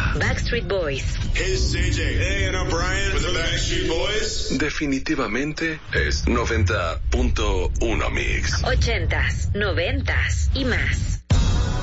90. Backstreet Boys. Hey, it's JJ. Hey, and I'm Brian with the Backstreet Boys. Definitivamente es 90.1 Mix. 80s, 90s y más.